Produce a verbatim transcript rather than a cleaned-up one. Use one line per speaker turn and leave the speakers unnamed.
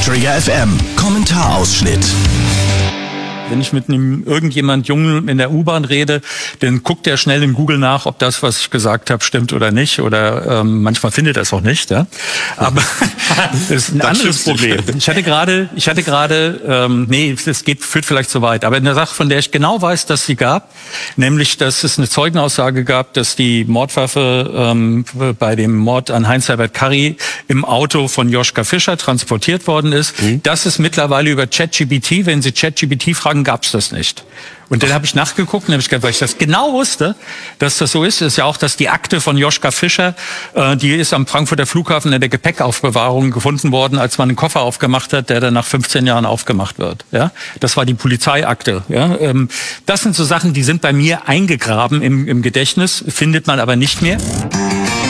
Trigger F M Kommentarausschnitt.
Wenn ich mit einem irgendjemand Jungen in der U-Bahn rede, dann guckt der schnell in Google nach, ob das, was ich gesagt habe, stimmt oder nicht. Oder ähm, manchmal findet er es auch nicht. Ja? Aber das ist ein das anderes Problem. Ich hatte gerade, ich hatte gerade, ähm, nee, das geht führt vielleicht zu weit. Aber in der Sache, von der ich genau weiß, dass sie gab, nämlich, dass es eine Zeugenaussage gab, dass die Mordwaffe ähm, bei dem Mord an Heinz-Herbert Karry im Auto von Joschka Fischer transportiert worden ist. Mhm. Das ist mittlerweile über ChatGPT, wenn Sie ChatGPT fragen, gab's das nicht. Und dann habe ich nachgeguckt und habe ich gedacht, weil ich das genau wusste, dass das so ist, ist ja auch, dass die Akte von Joschka Fischer, äh, die ist am Frankfurter Flughafen in der Gepäckaufbewahrung gefunden worden, als man einen Koffer aufgemacht hat, der dann nach fünfzehn Jahren aufgemacht wird. Ja, das war die Polizeiakte. Ja, ähm, das sind so Sachen, die sind bei mir eingegraben im, im Gedächtnis, findet man aber nicht mehr.